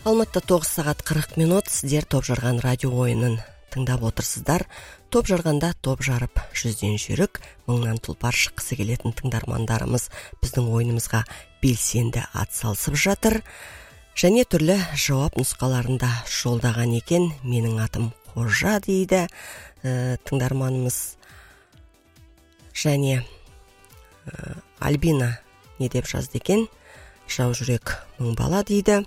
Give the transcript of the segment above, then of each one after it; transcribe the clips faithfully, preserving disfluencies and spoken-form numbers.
Алматыда тоғыз сағат қырық минут. Сіздер топ жарған радио ойынын тыңдап отырсыздар. Топ жарғанда топ жарып жүзден жүйрік, мыңнан тұлпар шыққысы келетін тыңдармандарымыз біздің ойынымызға белсенді атсалысып жатыр. Және түрлі жауап нұсқаларында жолдаған екен. Менің атым Қожа дейді ә, тыңдарманымыз. Және ә, Альбина не деп жазды екен? Жау жүрек мың бала дейді.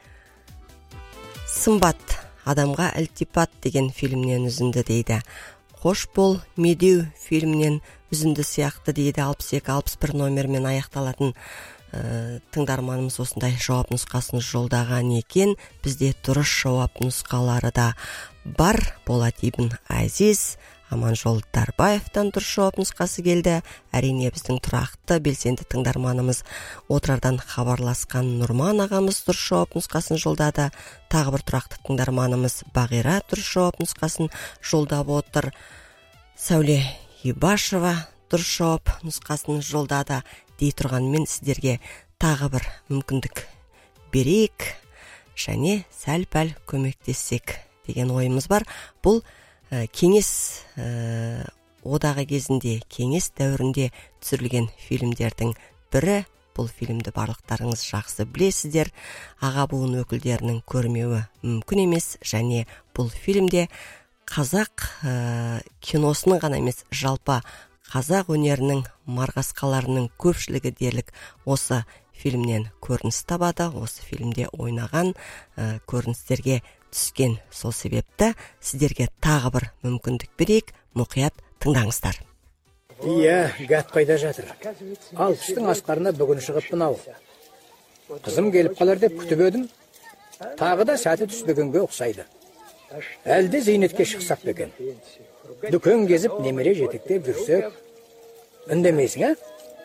Сымбат адамға ілтипат деген фильмнен үзінді дейді. Қош бол медеу фильмнен үзінді сияқты дейді. алпыс екі алпыс бір номермен аяқталатын ә, тыңдарманымыз осындай жауап нұсқасын жолдаған екен. Бізде дұрыс жауап нұсқалары да бар. Болат Ибн Азиз, Аманжол Дарбаевтан дұрыс жауап нұсқасы келді. Әрине біздің тұрақты белсенді тыңдарманымыз отырардан хабарласқан Нұрман ағамыз дұрыс жауап нұсқасын жолдады. Тағы бір тұрақты тыңдарманымыз Бағира дұрыс жауап нұсқасын жолдап отыр. Сәуле Ибашева дұрыс жауап нұсқасын жолдады. Дей тұрғанмен сіздерге тағы бір мүмкіндік берейік және сәл-пәл көмектессек деген ойымыз бар. Бұл ә, кеңес ә, одағы кезінде, кеңес дәуірінде түсірілген фильмдердің бірі. Бұл фильмді барлықтарыңыз жақсы білесіздер. Аға буын өкілдерінің көрмеуі мүмкін емес, және бұл фильмде қазақ ә, киносының ғана емес, жалпы қазақ өнерінің марғасқаларының көпшілігі дерлік осы фильмнен көрініс табады. Осы фильмде ойнаған ә, көріністерге түскен. Сол себепті сіздерге тағы бір мүмкіндік берейік. Мұқият тыңдаңыздар. Иә, гәт қайда жатыр. Алпыстың асқарына бүгін шығыппын ау. Қызым келіп қалар деп күтіп едім. Тағы да сәті түспегенге ұқсайды. Әлде зейнетке шықсақ бекен. Дүкен кезіп немере жетектеп жүрсек. Үндемейсің, ә?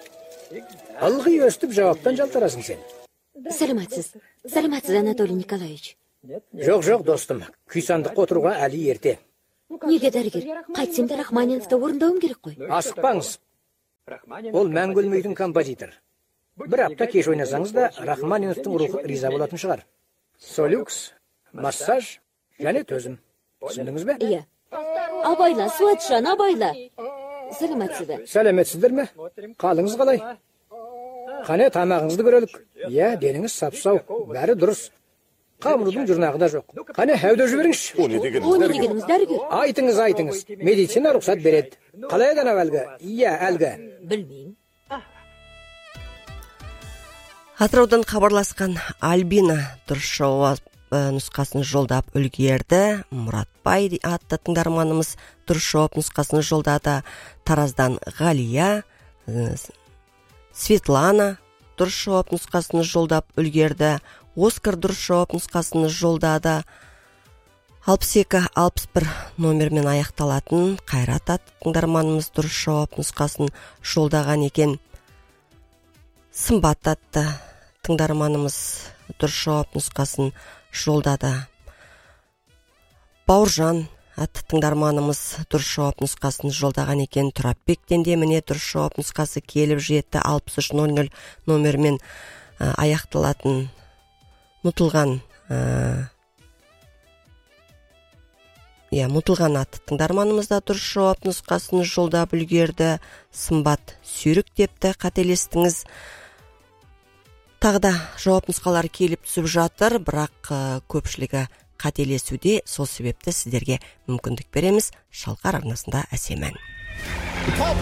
Алғи өстіп жауаптан жалтарасың сен. Сәлематсыз. Сәлематсыз, Анатолий Николаевич. Жоқ, жоқ, достым. Күйсандық отыруға әлі ерте. Неге дәрігер? Қайтсем де Рахманиновты орындауым керек қой. Асықпаңыз. Ол мәңгі өлмейтін композитор. Бір апта кеш ойнасаңыз да Рахманиновтың рухы риза болатын шығар. Солюкс, массаж және төзім. Түсіндіңіз бе? Иә. Абайла, Суатжан, абайла. Сәлеметсіздер. Сәлеметсіздер ме? Қалыңыз қалай? Қане тамағыңызды көрелік. Иә, деніңіз сапсау, бәрі дұрыс. Қамырудың жұрнағы да жоқ. Қане әуде жіберіңізші. О, не дегеніңіз дәрігер? Айтыңыз, айтыңыз. Медицина рұқсат береді. Қалай екен әлгі? Иә, әлгі. Білмеймін. Атыраудан хабарласқан Альбина дұрыс жауап нұсқасын жолдап үлгерді. Мұратбай атты тыңдарманымыз дұрыс жауап нұсқасын жолдады. Тараздан Ғалия, Светлана дұрыс жауап нұсқасын жолдап үлгерді. Оскар дұрыс жауап нұсқасын жолдады. алпыс екі алпыс бір номермен аяқталатын Қайрат атты тыңдарманымыз дұрыс жауап нұсқасын жолдаған екен. Сымбат атты тыңдарманымыз дұрыс жауап нұсқасын жолдады. Бауыржан атты тыңдарманымыз дұрыс жауап нұсқасын жолдаған екен. Тұрапбектен де міне дұрыс жауап нұсқасы келіп жетті. алпыс үш нөл нөл номермен ә, аяқталатын мұтылған ә, иә, мұтылған атты тыңдарманымыз да дұрыс жауап нұсқасын жолдап үлгерді. Сымбат сүйрік депті, қателестіңіз. Тағы да жауап нұсқалар келіп түсіп жатыр, бірақ ә, көпшілігі қателесуде. Сол себепті сіздерге мүмкіндік береміз. Шалқар арнасында әсем ән. Топ